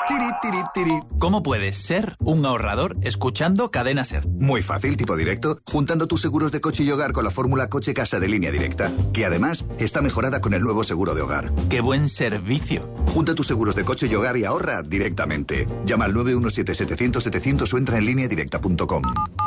Tiri, tiri, tiri. ¿Cómo puedes ser un ahorrador escuchando Cadena SER? Muy fácil, tipo directo, juntando tus seguros de coche y hogar con la fórmula Coche Casa de Línea Directa, que además está mejorada con el nuevo seguro de hogar. ¡Qué buen servicio! Junta tus seguros de coche y hogar y ahorra directamente. Llama al 917-700-700 o entra en lineadirecta.com.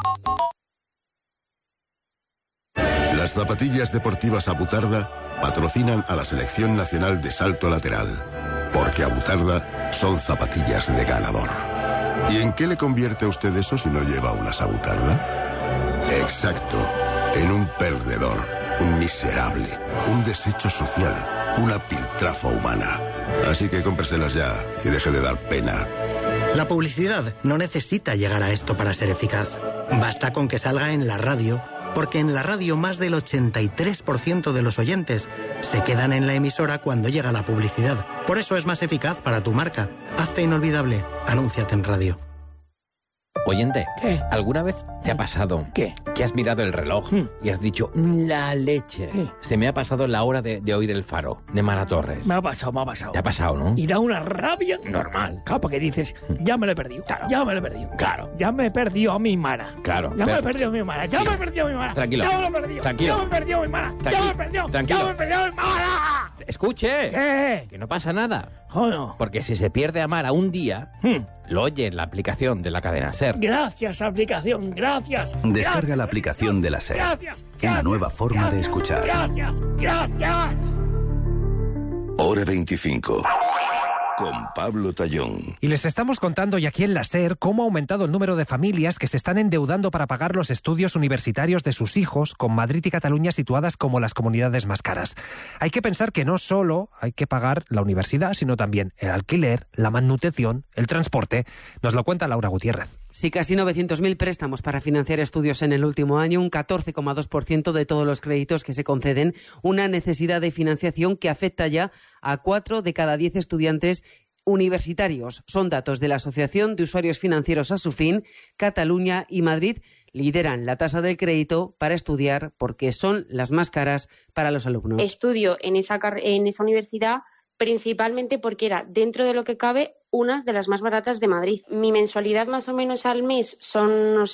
Las zapatillas deportivas Abutarda patrocinan a la Selección Nacional de Salto Lateral. Porque Abutarda son zapatillas de ganador. ¿Y en qué le convierte a usted eso si no lleva unas Abutarda? Exacto, en un perdedor, un miserable, un desecho social, una piltrafa humana. Así que cómpreselas ya y deje de dar pena. La publicidad no necesita llegar a esto para ser eficaz. Basta con que salga en la radio, porque en la radio más del 83% de los oyentes se quedan en la emisora cuando llega la publicidad. Por eso es más eficaz para tu marca. Hazte inolvidable. Anúnciate en radio. Oyente, ¿qué? ¿Alguna vez te ha pasado ¿qué? Que has mirado el reloj y has dicho, la leche? ¿Qué? Se me ha pasado la hora de oír El Faro, de Mara Torres. Me ha pasado. ¿Te ha pasado, no? Y da una rabia. Normal. Claro, porque dices, ya me lo he perdido. Claro. Ya me lo he perdido. Claro. Ya me he perdido a mi Mara. Claro. Ya me he perdido a mi Mara. Ya me he perdido a mi Mara. Tranquilo. Ya me lo he perdido. Tranquilo. Ya me he perdido a mi Mara. Ya me he perdido. Tranquilo. Ya me he perdido a mi Mara. Escuche. ¿Qué? Que no pasa nada. ¿O no? Porque si se pierde a Mara un día, lo oye en la aplicación de la cadena SER. Gracias, aplicación. Gracias. Descarga gracias, la aplicación de la SER. Gracias. Una nueva forma de escuchar. Gracias. Hora 25. Con Pablo Tallón. Y les estamos contando y aquí en la SER cómo ha aumentado el número de familias que se están endeudando para pagar los estudios universitarios de sus hijos, con Madrid y Cataluña situadas como las comunidades más caras. Hay que pensar que no solo hay que pagar la universidad, sino también el alquiler, la manutención, el transporte. Nos lo cuenta Laura Gutiérrez. Sí, casi 900.000 préstamos para financiar estudios en el último año, un 14,2% de todos los créditos que se conceden, una necesidad de financiación que afecta ya a 4 de cada 10 estudiantes universitarios. Son datos de la Asociación de Usuarios Financieros Asufin. Cataluña y Madrid lideran la tasa del crédito para estudiar porque son las más caras para los alumnos. Estudio en esa universidad principalmente porque era, dentro de lo que cabe, una de las más baratas de Madrid. Mi mensualidad más o menos al mes son unos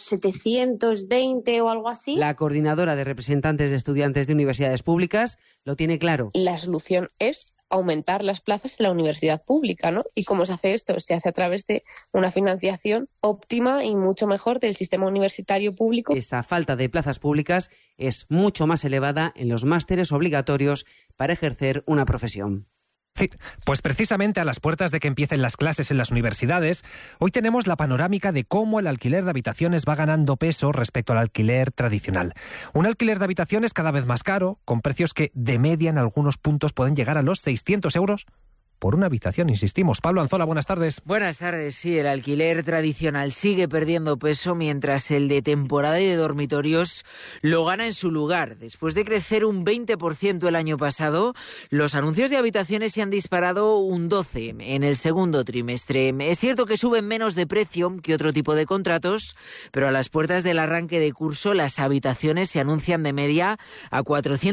720 o algo así. La coordinadora de representantes de estudiantes de universidades públicas lo tiene claro. La solución es aumentar las plazas de la universidad pública, ¿no? ¿Y cómo se hace esto? Se hace a través de una financiación óptima y mucho mejor del sistema universitario público. Esa falta de plazas públicas es mucho más elevada en los másteres obligatorios para ejercer una profesión. Sí, pues precisamente a las puertas de que empiecen las clases en las universidades, hoy tenemos la panorámica de cómo el alquiler de habitaciones va ganando peso respecto al alquiler tradicional. Un alquiler de habitaciones cada vez más caro, con precios que de media en algunos puntos pueden llegar a los 600 euros por una habitación, insistimos. Pablo Anzola, buenas tardes. Buenas tardes, sí, el alquiler tradicional sigue perdiendo peso mientras el de temporada y de dormitorios lo gana en su lugar. Después de crecer un 20% el año pasado, los anuncios de habitaciones se han disparado un 12% en el segundo trimestre. Es cierto que suben menos de precio que otro tipo de contratos, pero a las puertas del arranque de curso las habitaciones se anuncian de media a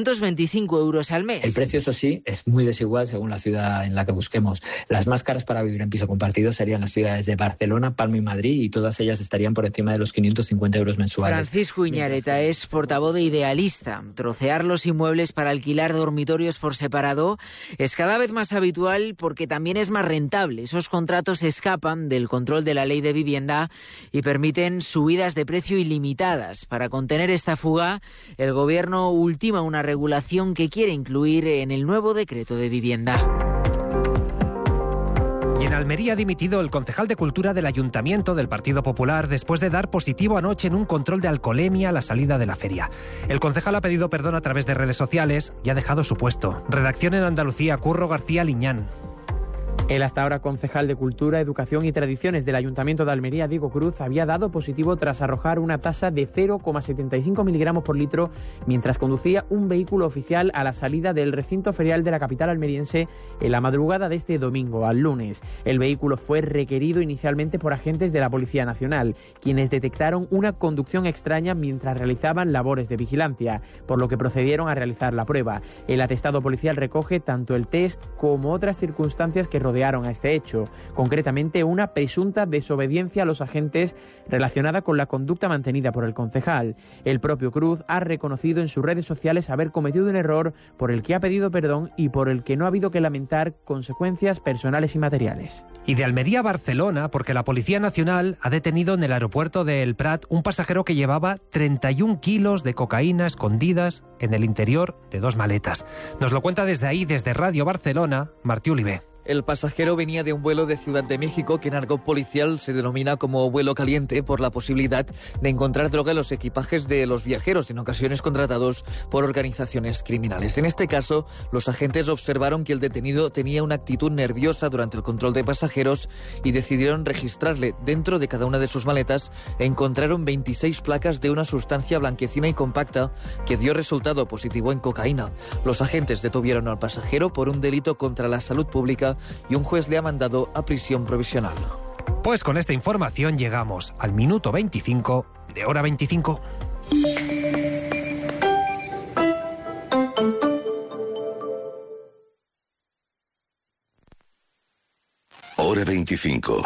425 euros al mes. El precio, eso sí, es muy desigual según la ciudad en la que busquemos. Las más caras para vivir en piso compartido serían las ciudades de Barcelona, Palma y Madrid, y todas ellas estarían por encima de los 550 euros mensuales. Francisco Iñareta es portavoz de Idealista. Trocear los inmuebles para alquilar dormitorios por separado es cada vez más habitual porque también es más rentable. Esos contratos escapan del control de la ley de vivienda y permiten subidas de precio ilimitadas. Para contener esta fuga, el Gobierno ultima una regulación que quiere incluir en el nuevo decreto de vivienda. Y en Almería ha dimitido el concejal de Cultura del Ayuntamiento del Partido Popular después de dar positivo anoche en un control de alcoholemia a la salida de la feria. El concejal ha pedido perdón a través de redes sociales y ha dejado su puesto. Redacción en Andalucía, Curro García Liñán. El hasta ahora concejal de Cultura, Educación y Tradiciones del Ayuntamiento de Almería, Diego Cruz, había dado positivo tras arrojar una tasa de 0,75 miligramos por litro mientras conducía un vehículo oficial a la salida del recinto ferial de la capital almeriense en la madrugada de este domingo al lunes. El vehículo fue requerido inicialmente por agentes de la Policía Nacional, quienes detectaron una conducción extraña mientras realizaban labores de vigilancia, por lo que procedieron a realizar la prueba. El atestado policial recoge tanto el test como otras circunstancias que rodearon a este hecho, concretamente una presunta desobediencia a los agentes relacionada con la conducta mantenida por el concejal. El propio Cruz ha reconocido en sus redes sociales haber cometido un error por el que ha pedido perdón y por el que no ha habido que lamentar consecuencias personales y materiales. Y de Almería a Barcelona, porque la Policía Nacional ha detenido en el aeropuerto de El Prat un pasajero que llevaba 31 kilos de cocaína escondidas en el interior de 2 maletas. Nos lo cuenta desde ahí, desde Radio Barcelona, Martí Olivé. El pasajero venía de un vuelo de Ciudad de México que en argot policial se denomina como vuelo caliente por la posibilidad de encontrar droga en los equipajes de los viajeros, en ocasiones contratados por organizaciones criminales. En este caso, los agentes observaron que el detenido tenía una actitud nerviosa durante el control de pasajeros y decidieron registrarle. Dentro de cada una de sus maletas encontraron 26 placas de una sustancia blanquecina y compacta que dio resultado positivo en cocaína. Los agentes detuvieron al pasajero por un delito contra la salud pública y un juez le ha mandado a prisión provisional. Pues con esta información llegamos al minuto 25 de Hora 25. Hora 25.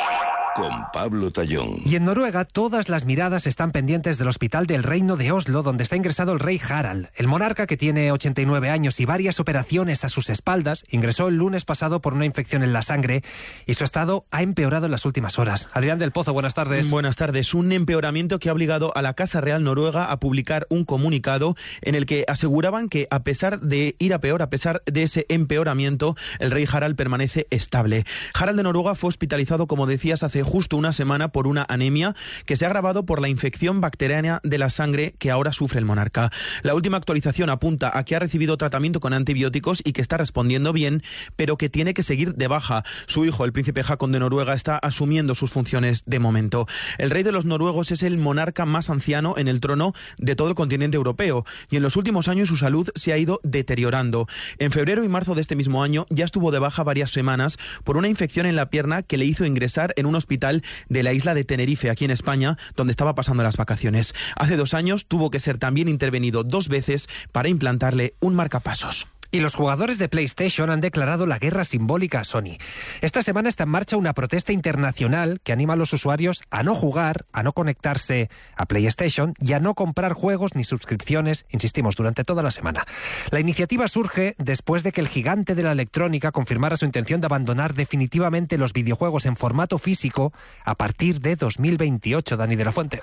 Con Pablo Tallón. Y en Noruega todas las miradas están pendientes del Hospital del Reino de Oslo, donde está ingresado el rey Harald. El monarca, que tiene 89 años y varias operaciones a sus espaldas, ingresó el lunes pasado por una infección en la sangre y su estado ha empeorado en las últimas horas. Adrián del Pozo, buenas tardes. Buenas tardes. Un empeoramiento que ha obligado a la Casa Real Noruega a publicar un comunicado en el que aseguraban que, a pesar de ir a peor, a pesar de ese empeoramiento, el rey Harald permanece estable. Harald de Noruega fue hospitalizado, como decías, hace justo una semana por una anemia que se ha agravado por la infección bacteriana de la sangre que ahora sufre el monarca. La última actualización apunta a que ha recibido tratamiento con antibióticos y que está respondiendo bien, pero que tiene que seguir de baja. Su hijo, el príncipe Haakon de Noruega, está asumiendo sus funciones de momento. El rey de los noruegos es el monarca más anciano en el trono de todo el continente europeo y en los últimos años su salud se ha ido deteriorando. En febrero y marzo de este mismo año ya estuvo de baja varias semanas por una infección en la pierna que le hizo ingresar en un hospital de la isla de Tenerife, aquí en España, donde estaba pasando las vacaciones. Hace 2 años tuvo que ser también intervenido 2 veces para implantarle un marcapasos. Y los jugadores de PlayStation han declarado la guerra simbólica a Sony. Esta semana está en marcha una protesta internacional que anima a los usuarios a no jugar, a no conectarse a PlayStation y a no comprar juegos ni suscripciones, insistimos, durante toda la semana. La iniciativa surge después de que el gigante de la electrónica confirmara su intención de abandonar definitivamente los videojuegos en formato físico a partir de 2028. Dani de la Fuente.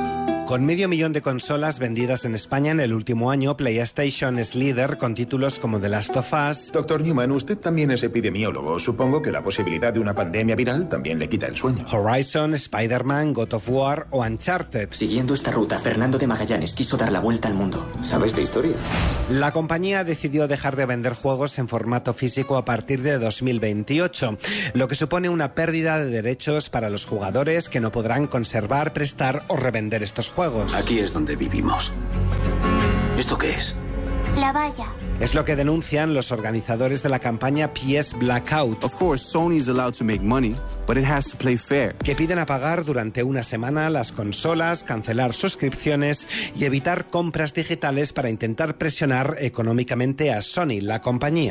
Con 500.000 de consolas vendidas en España en el último año, PlayStation es líder con títulos como The Last of Us. Dr. Newman, usted también es epidemiólogo. Supongo que la posibilidad de una pandemia viral también le quita el sueño. Horizon, Spider-Man, God of War o Uncharted. Siguiendo esta ruta, Fernando de Magallanes quiso dar la vuelta al mundo. ¿Sabes de historia? La compañía decidió dejar de vender juegos en formato físico a partir de 2028, lo que supone una pérdida de derechos para los jugadores que no podrán conservar, prestar o revender estos juegos. Aquí es donde vivimos. ¿Esto qué es? La valla. Es lo que denuncian los organizadores de la campaña PS Blackout. Of course, Sony's allowed to make money, but it has to play fair. Que piden apagar durante una semana las consolas, cancelar suscripciones y evitar compras digitales para intentar presionar económicamente a Sony, la compañía.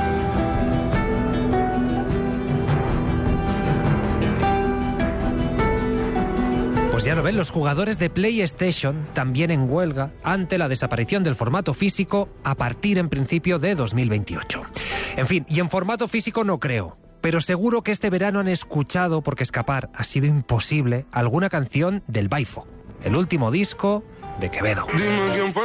Pues ya lo ven, los jugadores de PlayStation también en huelga ante la desaparición del formato físico a partir, en principio, de 2028. En fin, y en formato físico no creo, pero seguro que este verano han escuchado, porque escapar ha sido imposible, alguna canción del Baifo, el último disco de Quevedo. Dime quién fue